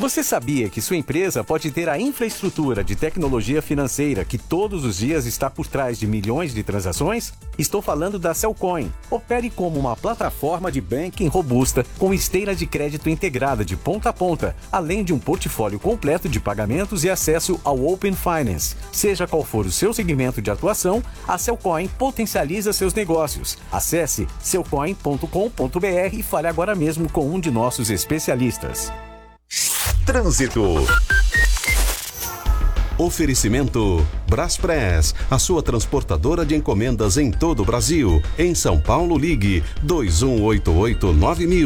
Você sabia que sua empresa pode ter a infraestrutura de tecnologia financeira que todos os dias está por trás de milhões de transações? Estou falando da Cellcoin. Opere como uma plataforma de banking robusta com esteira de crédito integrada de ponta a ponta, além de um portfólio completo de pagamentos e acesso ao Open Finance. Seja qual for o seu segmento de atuação, a Cellcoin potencializa seus negócios. Acesse cellcoin.com.br e fale agora mesmo com um de nossos especialistas. Trânsito. Oferecimento Braspress, a sua transportadora de encomendas em todo o Brasil. Em São Paulo, ligue 2188-9000.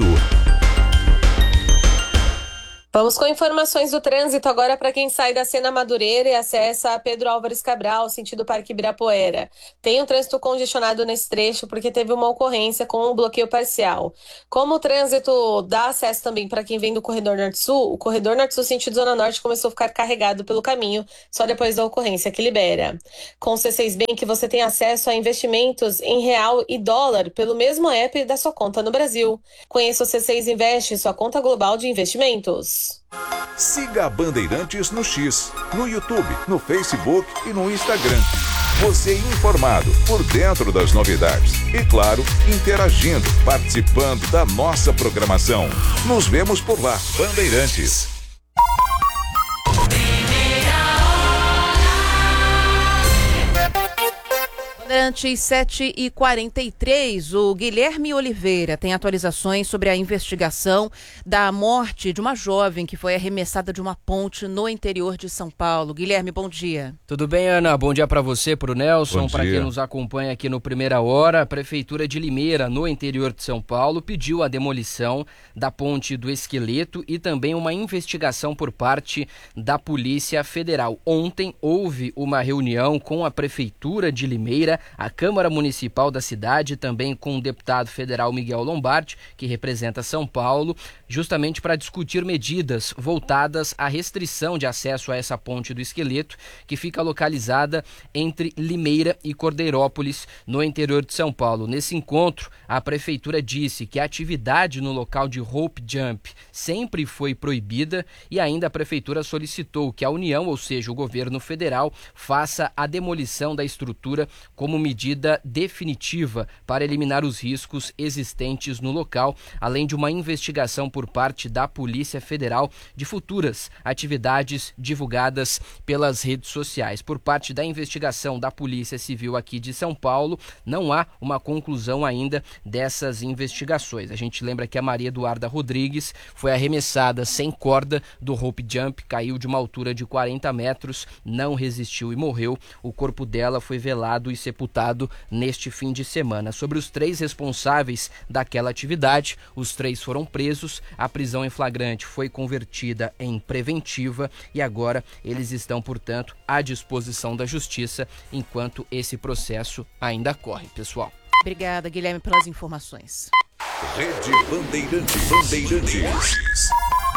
Vamos com informações do trânsito agora para quem sai da Sena Madureira e acessa a Pedro Álvares Cabral, sentido Parque Ibirapuera. Tem um trânsito congestionado nesse trecho porque teve uma ocorrência com um bloqueio parcial. Como o trânsito dá acesso também para quem vem do Corredor Norte-Sul, o Corredor Norte-Sul sentido Zona Norte começou a ficar carregado pelo caminho só depois da ocorrência que libera. Com o C6 Bank você tem acesso a investimentos em real e dólar pelo mesmo app da sua conta no Brasil. Conheça o C6 Invest, sua conta global de investimentos. Siga a Bandeirantes no X, no YouTube, no Facebook e no Instagram. Você informado, por dentro das novidades. E claro, interagindo, participando da nossa programação. Nos vemos por lá, Bandeirantes. Bandeirantes 7h43, o Guilherme Oliveira tem atualizações sobre a investigação da morte de uma jovem que foi arremessada de uma ponte no interior de São Paulo. Guilherme, bom dia. Tudo bem, Ana? Bom dia para você, para o Nelson, para quem nos acompanha aqui no Primeira Hora. A Prefeitura de Limeira, no interior de São Paulo, pediu a demolição da ponte do Esqueleto e também uma investigação por parte da Polícia Federal. Ontem houve uma reunião com a Prefeitura de Limeira, a Câmara Municipal da cidade, também com o deputado federal Miguel Lombardi, que representa São Paulo, justamente para discutir medidas voltadas à restrição de acesso a essa ponte do Esqueleto, que fica localizada entre Limeira e Cordeirópolis, no interior de São Paulo. Nesse encontro, a Prefeitura disse que a atividade no local de rope jump sempre foi proibida e ainda a Prefeitura solicitou que a União, ou seja, o governo federal, faça a demolição da estrutura como medida definitiva para eliminar os riscos existentes no local, além de uma investigação por parte da Polícia Federal de futuras atividades divulgadas pelas redes sociais. Por parte da investigação da Polícia Civil aqui de São Paulo, não há uma conclusão ainda dessas investigações. A gente lembra que a Maria Eduarda Rodrigues foi arremessada sem corda do rope jump, caiu de uma altura de 40 metros, não resistiu e morreu. O corpo dela foi velado e sepultado neste fim de semana. Sobre os 3 responsáveis daquela atividade, os 3 foram presos, a prisão em flagrante foi convertida em preventiva e agora eles estão, portanto, à disposição da Justiça enquanto esse processo ainda corre, pessoal. Obrigada, Guilherme, pelas informações. Rede Bandeirantes.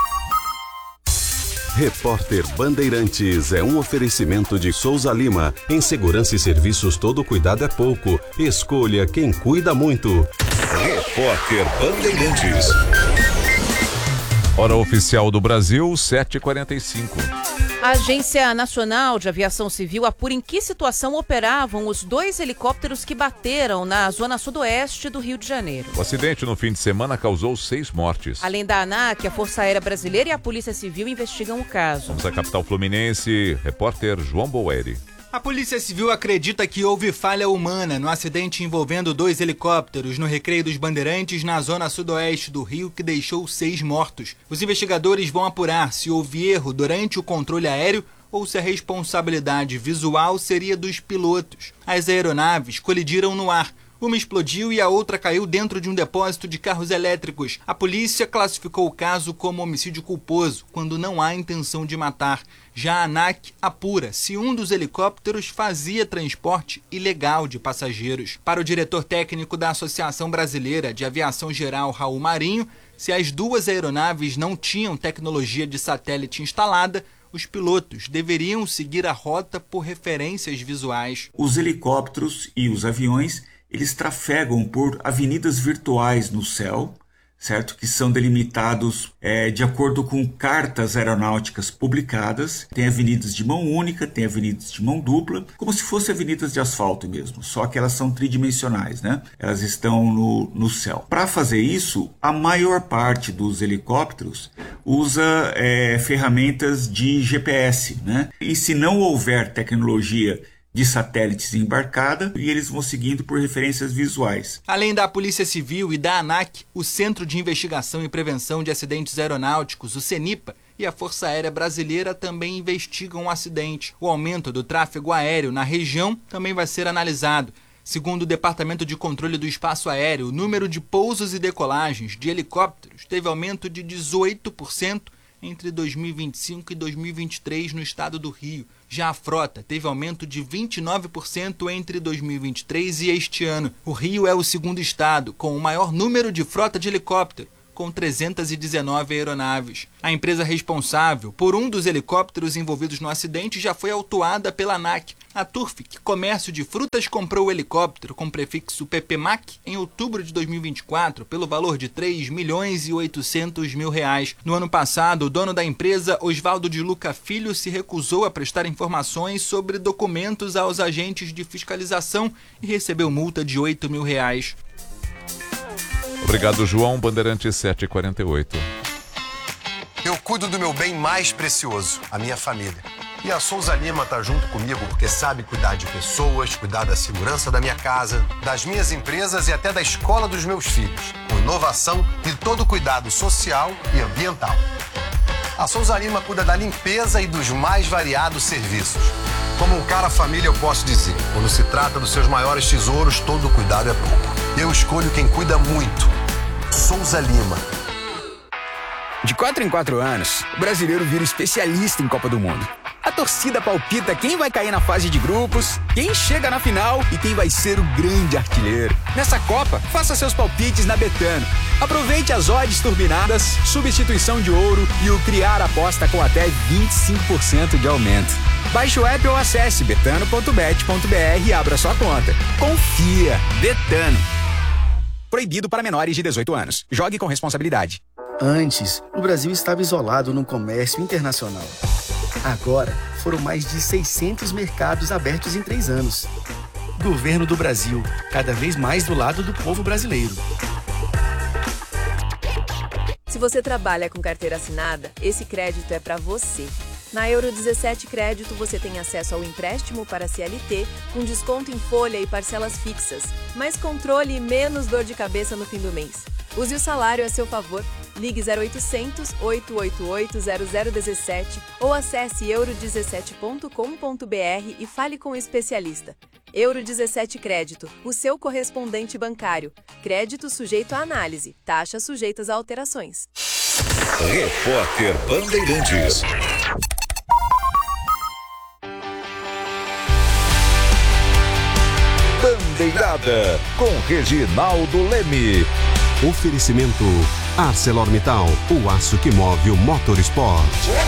Repórter Bandeirantes é um oferecimento de Souza Lima. Em segurança e serviços, todo cuidado é pouco. Escolha quem cuida muito. Repórter Bandeirantes. Hora oficial do Brasil, 7h45. A Agência Nacional de Aviação Civil apura em que situação operavam os 2 helicópteros que bateram na zona sudoeste do Rio de Janeiro. O acidente no fim de semana causou 6 mortes. Além da ANAC, a Força Aérea Brasileira e a Polícia Civil investigam o caso. Vamos à capital fluminense, repórter João Boeri. A Polícia Civil acredita que houve falha humana no acidente envolvendo 2 helicópteros no Recreio dos Bandeirantes, na zona sudoeste do Rio, que deixou 6 mortos. Os investigadores vão apurar se houve erro durante o controle aéreo ou se a responsabilidade visual seria dos pilotos. As aeronaves colidiram no ar. Uma explodiu e a outra caiu dentro de um depósito de carros elétricos. A polícia classificou o caso como homicídio culposo, quando não há intenção de matar. Já a ANAC apura se um dos helicópteros fazia transporte ilegal de passageiros. Para o diretor técnico da Associação Brasileira de Aviação Geral, Raul Marinho, se as 2 aeronaves não tinham tecnologia de satélite instalada, os pilotos deveriam seguir a rota por referências visuais. Os helicópteros e os aviões, eles trafegam por avenidas virtuais no céu, certo? Que são delimitados de acordo com cartas aeronáuticas publicadas. Tem avenidas de mão única, tem avenidas de mão dupla, como se fossem avenidas de asfalto mesmo, só que elas são tridimensionais, né? Elas estão no céu. Para fazer isso, a maior parte dos helicópteros usa ferramentas de GPS, né? E se não houver tecnologia de satélites embarcada, e eles vão seguindo por referências visuais. Além da Polícia Civil e da ANAC, o Centro de Investigação e Prevenção de Acidentes Aeronáuticos, o CENIPA, e a Força Aérea Brasileira também investigam o acidente. O aumento do tráfego aéreo na região também vai ser analisado. Segundo o Departamento de Controle do Espaço Aéreo, o número de pousos e decolagens de helicópteros teve aumento de 18% entre 2025 e 2023 no estado do Rio. Já a frota teve aumento de 29% entre 2023 e este ano. O Rio é o segundo estado com o maior número de frota de helicóptero, com 319 aeronaves. A empresa responsável por um dos helicópteros envolvidos no acidente já foi autuada pela ANAC. A Turfic Comércio de Frutas comprou o helicóptero com prefixo PPMAC em outubro de 2024 pelo valor de R$ 3.800.000. No ano passado, o dono da empresa, Osvaldo de Luca Filho, se recusou a prestar informações sobre documentos aos agentes de fiscalização e recebeu multa de R$ 8.000. Obrigado, João. Bandeirante 748. Eu cuido do meu bem mais precioso, a minha família. E a Souza Lima tá junto comigo porque sabe cuidar de pessoas, cuidar da segurança da minha casa, das minhas empresas e até da escola dos meus filhos, com inovação e todo cuidado social e ambiental. A Souza Lima cuida da limpeza e dos mais variados serviços. Como um cara família, eu posso dizer, quando se trata dos seus maiores tesouros, todo cuidado é pouco. Eu escolho quem cuida muito. Souza Lima. De 4 em 4 anos, o brasileiro vira especialista em Copa do Mundo. A torcida palpita quem vai cair na fase de grupos, quem chega na final e quem vai ser o grande artilheiro. Nessa Copa, faça seus palpites na Betano. Aproveite as odds turbinadas, substituição de ouro e o criar aposta com até 25% de aumento. Baixe o app ou acesse betano.bet.br e abra sua conta. Confia! Betano. Proibido para menores de 18 anos. Jogue com responsabilidade. Antes, o Brasil estava isolado no comércio internacional. Agora, foram mais de 600 mercados abertos em 3 anos. Governo do Brasil, cada vez mais do lado do povo brasileiro. Se você trabalha com carteira assinada, esse crédito é para você. Na Euro 17 Crédito, você tem acesso ao empréstimo para CLT, com desconto em folha e parcelas fixas, mais controle e menos dor de cabeça no fim do mês. Use o salário a seu favor. Ligue 0800 888 0017 ou acesse euro17.com.br e fale com o especialista. Euro 17 Crédito, o seu correspondente bancário. Crédito sujeito à análise. Taxas sujeitas a alterações. Repórter Bandeirantes. Bandeirada com Reginaldo Leme. Oferecimento ArcelorMittal, o aço que move o motorsport.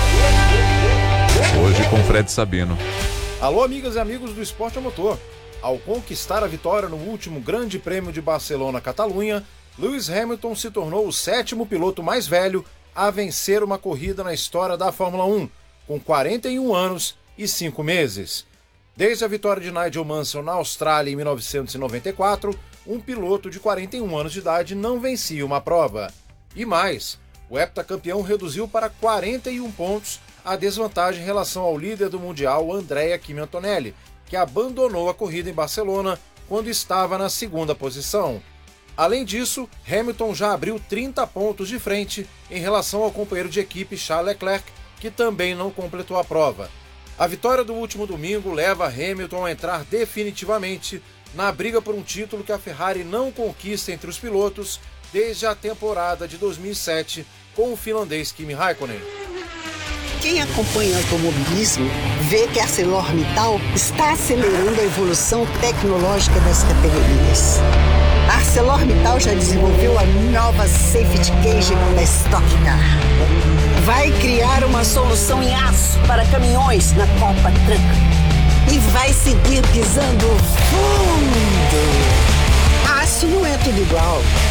Hoje com Fred Sabino. Alô, amigas e amigos do Esporte a Motor. Ao conquistar a vitória no último Grande Prêmio de Barcelona-Catalunha, Lewis Hamilton se tornou o 7º piloto mais velho a vencer uma corrida na história da Fórmula 1, com 41 anos e 5 meses. Desde a vitória de Nigel Mansell na Austrália em 1994, um piloto de 41 anos de idade não vencia uma prova. E mais, o heptacampeão reduziu para 41 pontos a desvantagem em relação ao líder do Mundial, Andrea Kimi Antonelli, que abandonou a corrida em Barcelona quando estava na 2ª posição. Além disso, Hamilton já abriu 30 pontos de frente em relação ao companheiro de equipe Charles Leclerc, que também não completou a prova. A vitória do último domingo leva Hamilton a entrar definitivamente na briga por um título que a Ferrari não conquista entre os pilotos desde a temporada de 2007 com o finlandês Kimi Raikkonen. Quem acompanha o automobilismo vê que a ArcelorMittal está acelerando a evolução tecnológica das categorias. A ArcelorMittal já desenvolveu a nova Safety Cage da Stock Car. Vai criar uma solução em aço para caminhões na Copa Truck. E vai seguir pisando fundo. Aço não é tudo igual.